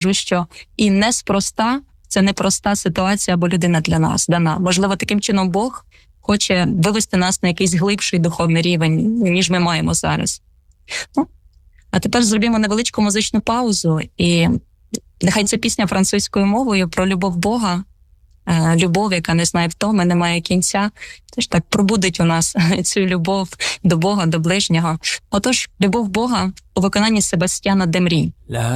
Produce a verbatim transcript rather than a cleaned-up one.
що і неспроста, це непроста ситуація або людина для нас дана. Можливо, таким чином Бог хоче вивести нас на якийсь глибший духовний рівень, ніж ми маємо зараз. Ну, а тепер зробимо невеличку музичну паузу, і нехай ця пісня французькою мовою про любов Бога, любов, яка не знає втоми, не має кінця, теж так пробудить у нас цю любов до Бога, до ближнього. Отож, любов Бога у виконанні Себастьяна Демрі.